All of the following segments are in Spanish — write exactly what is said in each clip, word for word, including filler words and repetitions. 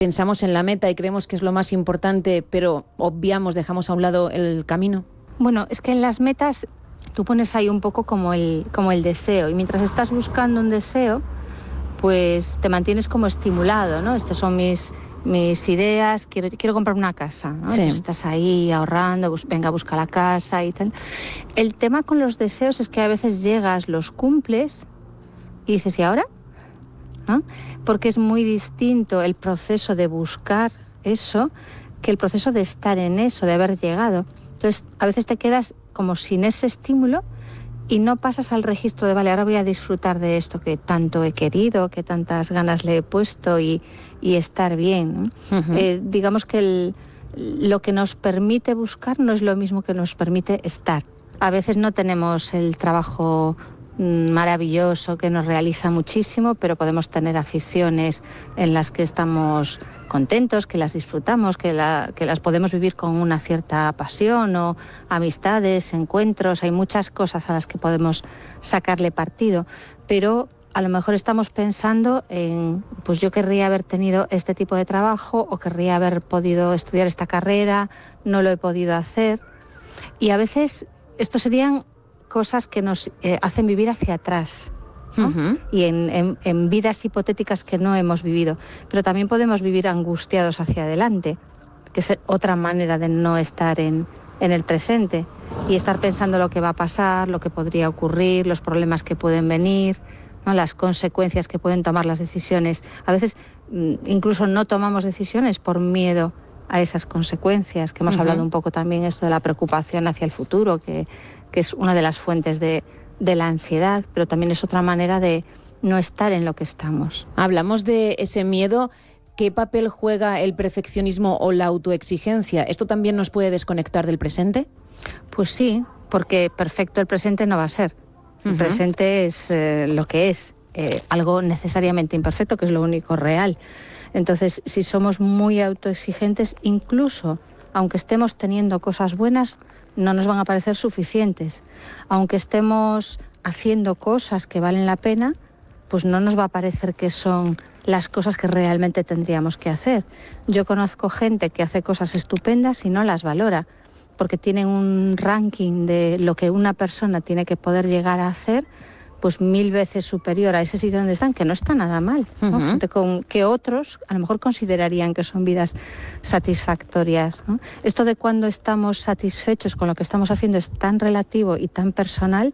pensamos en la meta y creemos que es lo más importante, pero obviamos, dejamos a un lado el camino. Bueno, es que en las metas tú pones ahí un poco como el, como el deseo, y mientras estás buscando un deseo, pues te mantienes como estimulado, ¿no? Estas son mis, mis ideas, quiero, quiero comprar una casa, ¿no? Sí. Entonces estás ahí ahorrando, bus, venga, busca la casa y tal. El tema con los deseos es que a veces llegas, los cumples y dices, ¿y ahora? ¿No? Porque es muy distinto el proceso de buscar eso que el proceso de estar en eso, de haber llegado. Entonces, a veces te quedas como sin ese estímulo y no pasas al registro de, vale, ahora voy a disfrutar de esto que tanto he querido, que tantas ganas le he puesto y, y estar bien, ¿no? Uh-huh. Eh, digamos que el, lo que nos permite buscar no es lo mismo que nos permite estar. A veces no tenemos el trabajo maravilloso que nos realiza muchísimo, pero podemos tener aficiones en las que estamos contentos, que las disfrutamos, que, la, que las podemos vivir con una cierta pasión, o amistades, encuentros. Hay muchas cosas a las que podemos sacarle partido, pero a lo mejor estamos pensando en, pues yo querría haber tenido este tipo de trabajo, o querría haber podido estudiar esta carrera, no lo he podido hacer. Y a veces estos serían cosas que nos eh, hacen vivir hacia atrás, ¿no? Uh-huh. Y en, en, en vidas hipotéticas que no hemos vivido. Pero también podemos vivir angustiados hacia adelante, que es otra manera de no estar en, en el presente y estar pensando lo que va a pasar, lo que podría ocurrir, los problemas que pueden venir, ¿no? Las consecuencias que pueden tomar las decisiones. A veces incluso no tomamos decisiones por miedo a esas consecuencias, que hemos uh-huh. hablado un poco también esto de la preocupación hacia el futuro, que, que es una de las fuentes de, de la ansiedad, pero también es otra manera de no estar en lo que estamos. Hablamos de ese miedo. ¿Qué papel juega el perfeccionismo o la autoexigencia? ¿Esto también nos puede desconectar del presente? Pues sí, porque perfecto el presente no va a ser. El uh-huh. presente es eh, lo que es, eh, algo necesariamente imperfecto, que es lo único real. Entonces, si somos muy autoexigentes, incluso aunque estemos teniendo cosas buenas, no nos van a parecer suficientes. Aunque estemos haciendo cosas que valen la pena, pues no nos va a parecer que son las cosas que realmente tendríamos que hacer. Yo conozco gente que hace cosas estupendas y no las valora, porque tienen un ranking de lo que una persona tiene que poder llegar a hacer, pues mil veces superior a ese sitio donde están, que no está nada mal, ¿no? Uh-huh. Gente con, que otros a lo mejor considerarían que son vidas satisfactorias, ¿no? Esto de cuando estamos satisfechos con lo que estamos haciendo es tan relativo y tan personal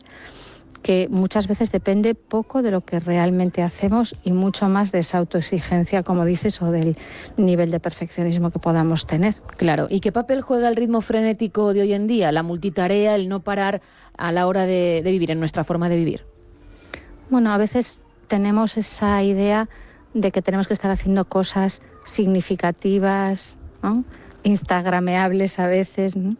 que muchas veces depende poco de lo que realmente hacemos y mucho más de esa autoexigencia, como dices, o del nivel de perfeccionismo que podamos tener. Claro. ¿Y qué papel juega el ritmo frenético de hoy en día, la multitarea, el no parar a la hora de, de vivir, en nuestra forma de vivir? Bueno, a veces tenemos esa idea de que tenemos que estar haciendo cosas significativas, ¿no? Instagrameables a veces, ¿no?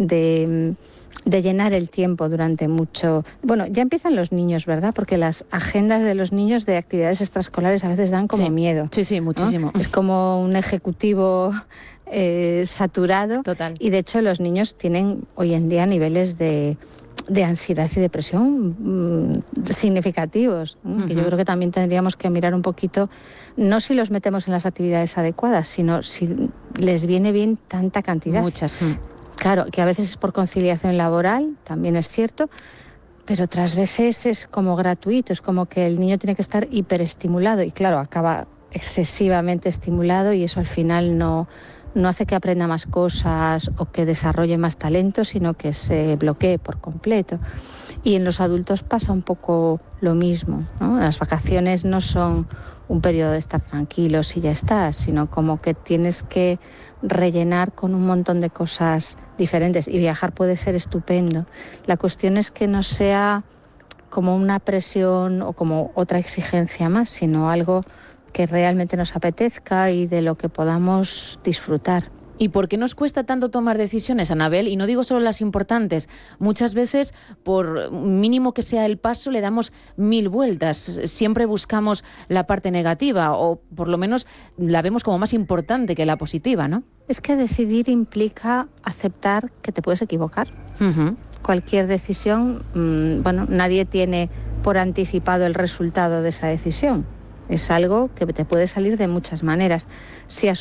de, de llenar el tiempo durante mucho... Bueno, ya empiezan los niños, ¿verdad? Porque las agendas de los niños de actividades extraescolares a veces dan como sí. miedo. Sí, sí, muchísimo. ¿No? Es como un ejecutivo eh, saturado. Total. Y de hecho los niños tienen hoy en día niveles de... de ansiedad y depresión mmm, significativos, ¿eh? Uh-huh. Que yo creo que también tendríamos que mirar un poquito, no si los metemos en las actividades adecuadas, sino si les viene bien tanta cantidad. Muchas. Claro, que a veces es por conciliación laboral, también es cierto, pero otras veces es como gratuito, es como que el niño tiene que estar hiperestimulado y claro, acaba excesivamente estimulado y eso al final no... no hace que aprenda más cosas o que desarrolle más talento, sino que se bloquee por completo. Y en los adultos pasa un poco lo mismo, ¿no? Las vacaciones no son un periodo de estar tranquilos y ya está, sino como que tienes que rellenar con un montón de cosas diferentes. Y viajar puede ser estupendo. La cuestión es que no sea como una presión o como otra exigencia más, sino algo que realmente nos apetezca y de lo que podamos disfrutar. ¿Y por qué nos cuesta tanto tomar decisiones, Anabel? Y no digo solo las importantes. Muchas veces, por mínimo que sea el paso, le damos mil vueltas. Siempre buscamos la parte negativa, o por lo menos la vemos como más importante que la positiva, ¿no? Es que decidir implica aceptar que te puedes equivocar. Uh-huh. Cualquier decisión, mmm, bueno, nadie tiene por anticipado el resultado de esa decisión. Es algo que te puede salir de muchas maneras. Si